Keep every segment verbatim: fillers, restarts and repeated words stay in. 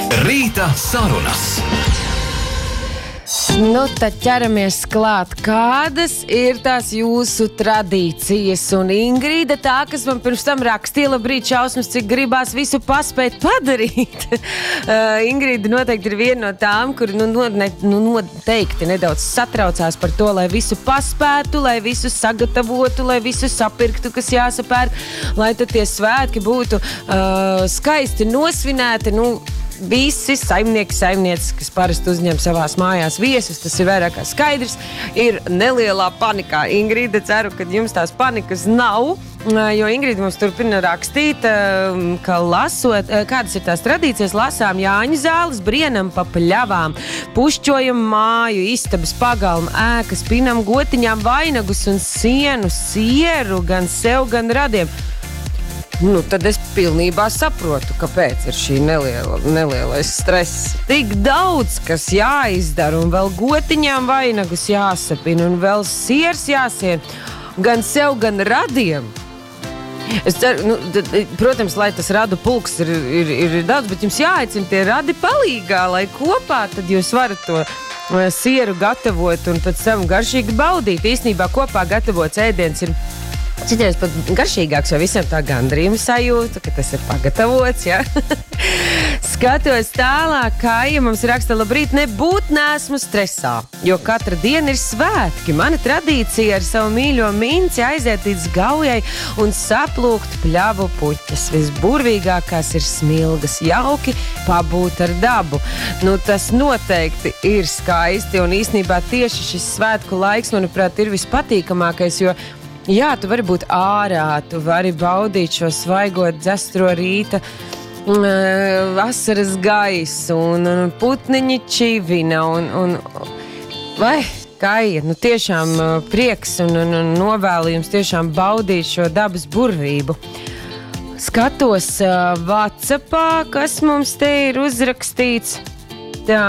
Rīta sarunas. Nu, tad ķeramies klāt. Kādas ir tās jūsu tradīcijas? Un Ingrīda tā, kas man pirms tam rakstīja, labrīt, šausmas, cik gribās visu paspēt padarīt. uh, Ingrīda noteikti ir viena no tām, kur nu, no, ne, nu, noteikti nedaudz satraucās par to, lai visu paspētu, lai visu sagatavotu, lai visu sapirktu, kas jāsapērk, lai tad tie svētki būtu uh, skaisti nosvinēti. Nu, Visi saimnieki, saimnieces, kas parasti uzņem savās mājās viesus, tas ir vairāk kā skaidrs, ir nelielā panikā. Ingrīda, ceru, ka jums tās panikas nav, jo Ingrīda mums turpina rakstīt, ka lasot, kādas ir tās tradīcijas, lasām Jāņu zāles, brienam pa pļavām, pušķojam māju, istabas pagalmu, ēkas, pinam gotiņām vainagus un sienu, sieru, gan sev, gan radiem. Nu, tad es pilnībā saprotu, kāpēc ir šī neliela, nelielais stress. Tik daudz, kas jāizdara, un vēl gotiņām vainagus jāsapina, un vēl siers jāsien, gan sev, gan radiem. Es ceru, nu, d- d- protams, lai tas radu pulks ir, ir, ir daudz, bet jums jāaicina tie radi palīgā, lai kopā tad jūs varat to sieru gatavot un pēc tam garšīgi baudīt. Īstenībā kopā gatavots ēdiens ir citreiz pat garšīgāks, jo visiem tā gandrījuma sajūta, ka tas ir pagatavots, ja? Skatos tālāk, kā ja mums raksta, labrīt, nebūt neesmu stresā, jo katra diena ir svētki. Mana tradīcija ar savu mīļo minci aiziet līdz gaujai un saplūkt pļavu puķes. Visburvīgākās ir smilgas, jauki pabūt ar dabu. Nu, tas noteikti ir skaisti, un īstenībā tieši šis svētku laiks, manuprāt, ir vispatīkamākais, jo jā, tu vari būt ārā, tu vari baudīt šo svaigo dzestro rīta uh, vasaras gaisu un, un putniņi čivina un, un vai, Kaija, nu tiešām uh, prieks un, un, un novēlījums tiešām baudīt šo dabas burvību. Skatos uh, WhatsAppā, kas mums te ir uzrakstīts tā,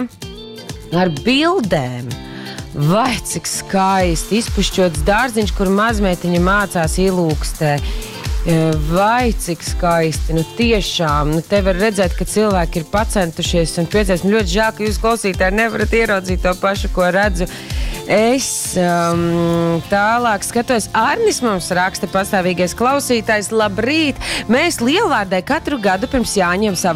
ar bildēm. Vai, cik skaisti izpušķots dārziņš, kur mazmeitiņa mācās ilūkstē. Vai, cik skaisti, nu tiešām, nu te var redzēt, ka cilvēki ir pacentušies un piecēs. Man ļoti žēl, ka jūs klausītāji nevarat ieraudzīt to pašu, ko redzu. Es um, tālāk skatos, Arnis mums raksta, pastāvīgais klausītājs, labrīt. Mēs Lielvārdē katru gadu pirms Jāņiem savā